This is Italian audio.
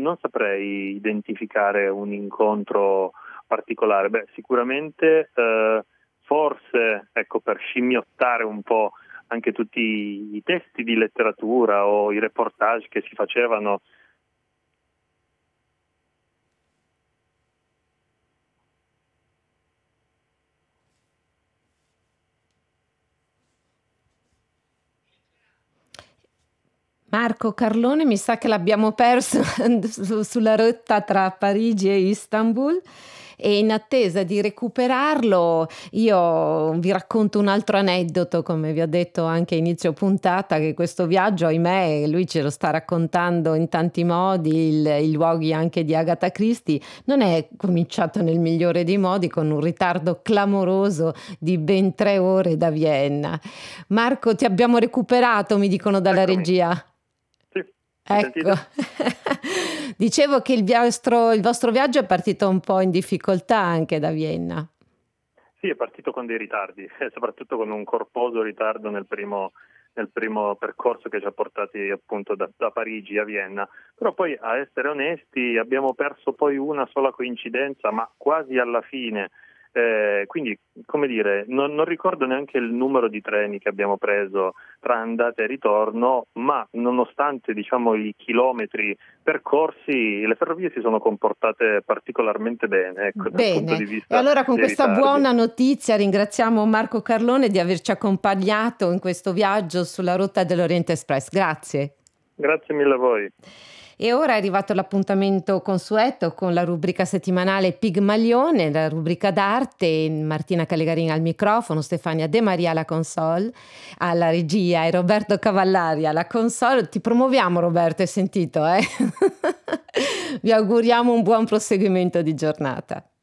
non saprei identificare un incontro particolare. Beh, sicuramente forse, ecco, per scimmiottare un po' anche tutti i testi di letteratura o i reportage che si facevano. Marco Carlone, mi sa che l'abbiamo perso sulla rotta tra Parigi e Istanbul, e in attesa di recuperarlo io vi racconto un altro aneddoto, come vi ho detto anche a inizio puntata, che questo viaggio, ahimè, lui ce lo sta raccontando in tanti modi, i luoghi anche di Agatha Christie, non è cominciato nel migliore dei modi, con un ritardo clamoroso di ben 3 ore da Vienna. Marco, ti abbiamo recuperato, mi dicono dalla Eccomi, regia. sì, mi Ecco, sentite? dicevo che il vostro viaggio è partito un po' in difficoltà anche da Vienna. Sì, è partito con dei ritardi, e soprattutto con un corposo ritardo nel primo percorso che ci ha portati appunto da Parigi a Vienna. Però poi, a essere onesti, abbiamo perso poi una sola coincidenza, ma quasi alla fine. Quindi, come dire, non ricordo neanche il numero di treni che abbiamo preso tra andata e ritorno, ma nonostante, diciamo, i chilometri percorsi, le ferrovie si sono comportate particolarmente bene, ecco, dal punto Bene, di e vista allora con dei questa ritardi. buona notizia ringraziamo Marco Carlone di averci accompagnato in questo viaggio sulla rotta dell'Oriente Express. Grazie. Grazie mille a voi. E ora è arrivato l'appuntamento consueto con la rubrica settimanale Pigmalione, la rubrica d'arte. Martina Callegarin al microfono, Stefania De Maria alla console, alla regia, e Roberto Cavallari alla console. Ti promuoviamo, Roberto, hai sentito, eh? Vi auguriamo un buon proseguimento di giornata.